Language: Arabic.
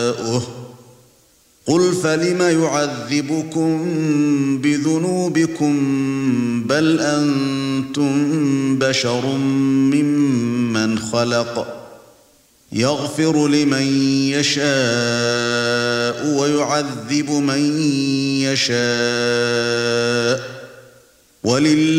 قُلْ فَلِمَ يُعَذِّبُكُم بِذُنُوبِكُم بَلْ أَنتُم بَشَرٌ مِّمَّنْ خَلَقَ يَغْفِرُ لِمَن يَشَاءُ وَيُعَذِّبُ مَن يَشَاءُ